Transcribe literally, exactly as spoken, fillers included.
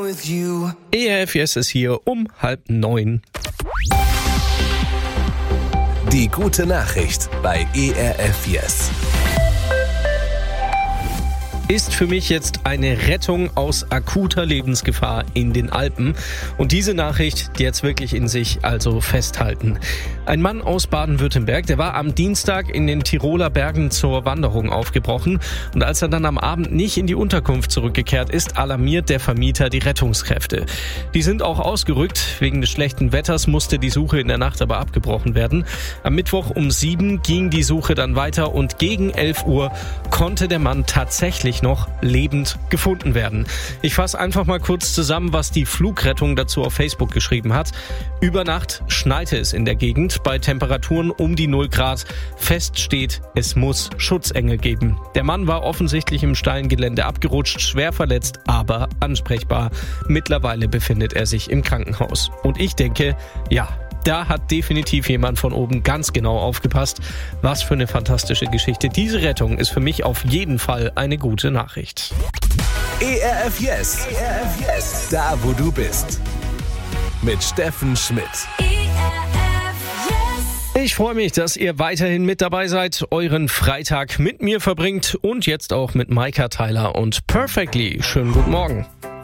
E R F Yes ist hier um halb neun. Die gute Nachricht bei E R F Yes. Ist für mich jetzt eine Rettung aus akuter Lebensgefahr in den Alpen. Und diese Nachricht, die jetzt wirklich in sich, also festhalten. Ein Mann aus Baden-Württemberg, der war am Dienstag in den Tiroler Bergen zur Wanderung aufgebrochen. Und als er dann am Abend nicht in die Unterkunft zurückgekehrt ist, alarmiert der Vermieter die Rettungskräfte. Die sind auch ausgerückt. Wegen des schlechten Wetters musste die Suche in der Nacht aber abgebrochen werden. Am Mittwoch um sieben ging die Suche dann weiter und gegen elf Uhr konnte der Mann tatsächlich noch lebend gefunden werden. Ich fasse einfach mal kurz zusammen, was die Flugrettung dazu auf Facebook geschrieben hat. Über Nacht schneite es in der Gegend, bei Temperaturen um die null Grad. Fest steht, es muss Schutzengel geben. Der Mann war offensichtlich im steilen Gelände abgerutscht, schwer verletzt, aber ansprechbar. Mittlerweile befindet er sich im Krankenhaus. Und ich denke, ja, da hat definitiv jemand von oben ganz genau aufgepasst. Was für eine fantastische Geschichte. Diese Rettung ist für mich auf jeden Fall eine gute Nachricht. E R F Yes. E R F Yes. Da, wo du bist. Mit Steffen Schmidt. Ich freue mich, dass ihr weiterhin mit dabei seid, euren Freitag mit mir verbringt und jetzt auch mit Maika Tyler und Perfectly. Schönen guten Morgen.